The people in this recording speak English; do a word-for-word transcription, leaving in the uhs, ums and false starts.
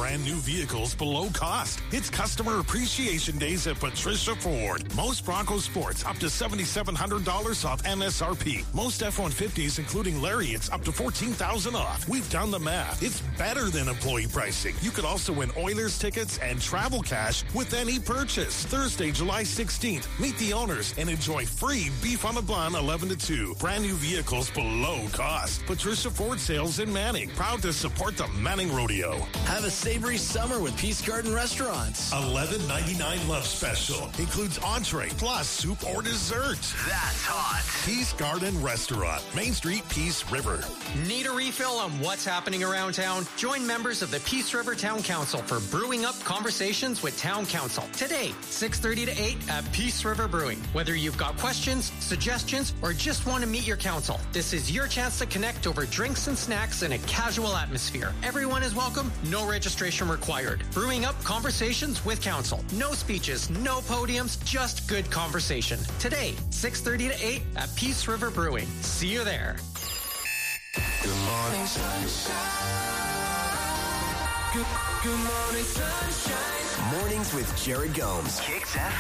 brand new vehicles below cost. It's Customer Appreciation Days at Patricia Ford. Most Bronco Sports up to seven thousand seven hundred dollars off M S R P. Most F one fifties, including Lariats, up to fourteen thousand dollars off. We've done the math. It's better than employee pricing. You could also win Oilers tickets and travel cash with any purchase. Thursday, July sixteenth. Meet the owners and enjoy free beef on the bun eleven to two. Brand new vehicles below cost. Patricia Ford Sales in Manning. Proud to support the Manning Rodeo. Have a savory summer with Peace Garden Restaurants. eleven ninety-nine Love Special. Includes entree plus soup or dessert. That's hot. Peace Garden Restaurant. Main Street, Peace River. Need a refill on what's happening around town? Join members of the Peace River Town Council for Brewing Up Conversations with Town Council. Today, six thirty to eight at Peace River Brewing. Whether you've got questions, suggestions, or just want to meet your council, this is your chance to connect over drinks and snacks in a casual atmosphere. Everyone is welcome, no registration required. Brewing Up Conversations with Council. No speeches, no podiums, just good conversation. Today, six thirty to eight at Peace River Brewing. See you there. Good morning, sunshine. Good, good morning, sunshine. Mornings with Jared Gomes. Kicks F M.